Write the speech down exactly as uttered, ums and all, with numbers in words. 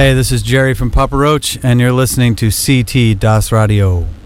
Hey, this is Jerry from Papa Roach, and you're listening to C T Das Radio.